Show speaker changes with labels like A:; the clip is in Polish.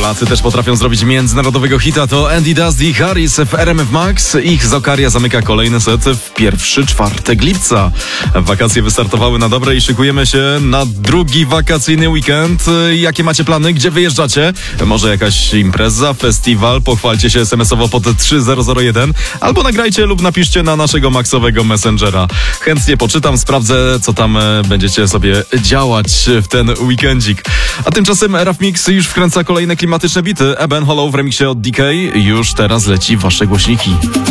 A: Polacy też potrafią zrobić międzynarodowego hita. To Andy Dust i Harris w RMF Max. Ich Zokaria zamyka kolejny set w pierwszy czwartek lipca. Wakacje wystartowały na dobre i szykujemy się na drugi wakacyjny weekend. Jakie macie plany? Gdzie wyjeżdżacie? Może jakaś impreza, festiwal? Pochwalcie się SMS-owo pod 3001 albo nagrajcie lub napiszcie na naszego Maxowego Messengera. Chętnie poczytam, sprawdzę, co tam będziecie sobie działać w ten weekendzik. A tymczasem Raf Mix już wkręca kolejne klimatyczne bity. Eben Hollow w remiksie od DK już teraz leci w wasze głośniki.